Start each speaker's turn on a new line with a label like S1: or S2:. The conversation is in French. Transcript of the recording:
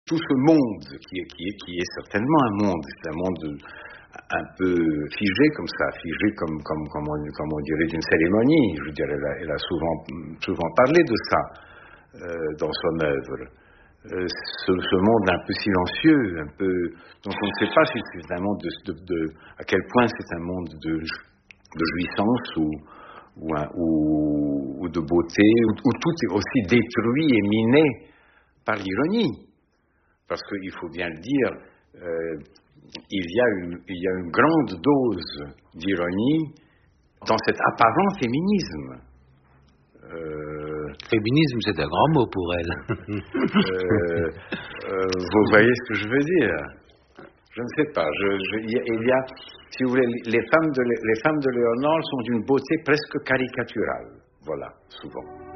S1: tout ce monde qui est certainement un monde un peu figé comme ça, figé comme on dirait d'une cérémonie. Je veux dire, elle a souvent parlé de ça dans son œuvre. Ce monde un peu silencieux, un peu, dont on ne sait pas si c'est un monde à quel point c'est un monde de jouissance ou de beauté, où tout est aussi détruit et miné par l'ironie. Parce qu'il faut bien le dire, il y a une grande dose d'ironie dans cet apparent féminisme.
S2: Féminisme, c'est un grand mot pour elle.
S1: Vous voyez ce que je veux dire? Je ne sais pas. Il y a, si vous voulez, les femmes de Léonard sont d'une beauté presque caricaturale. Voilà, souvent.